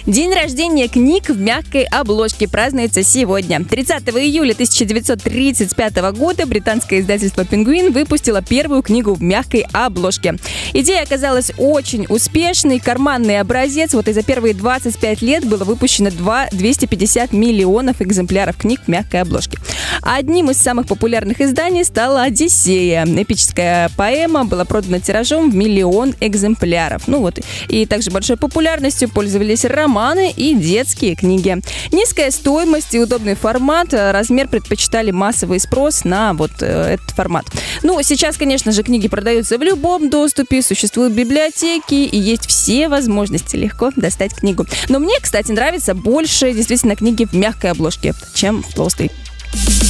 День рождения книг в мягкой обложке празднуется сегодня. 30 июля 1935 года британское издательство «Пингвин» выпустило первую книгу в мягкой обложке. Идея оказалась очень успешной. Карманный образец. Вот и за первые 25 лет было выпущено 250 миллионов экземпляров книг в мягкой обложке. Одним из самых популярных изданий стала «Одиссея». Эпическая поэма была продана тиражом в 1 миллион экземпляров. И также большой популярностью пользовались романы и детские книги. Низкая стоимость и удобный формат, размер предпочитали массовый спрос на этот формат. Сейчас, конечно же, книги продаются в любом доступе, существуют библиотеки и есть все возможности легко достать книгу. Но мне, кстати, нравятся больше действительно книги в мягкой обложке, чем в толстой.